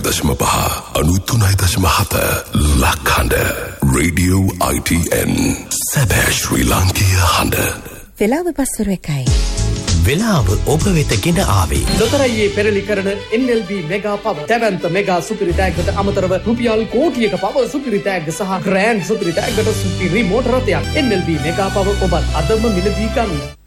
93.5 ලක්හඬ Radio ITN සැබෑ ශ්‍රී ලාංකීය හඬ. වෙලාව පස්වරු 1යි. වෙලාව ඔබ වෙත ගෙන ආවේ ලොතරැයියේ පෙරලි කරන NLB මෙගා පවර් දැවැන්ත මෙගා සුපිරි ටැග්ගට අමතරව රුපියල් කෝටියක පවර් සුපිරි ටැග්ග සහ ග්‍රෑන්ඩ් සුපිරි ටැග්ගට සුපිරි මෝටර රථයක් NLB මෙගා පවර් ඔබත් අදම මිලදී ගන්න.